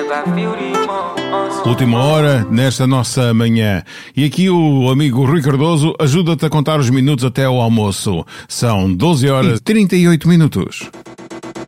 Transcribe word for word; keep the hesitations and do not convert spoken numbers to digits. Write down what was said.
Última hora nesta nossa manhã. E aqui o amigo Rui Cardoso ajuda-te a contar os minutos até ao almoço. São doze horas e trinta e oito minutos.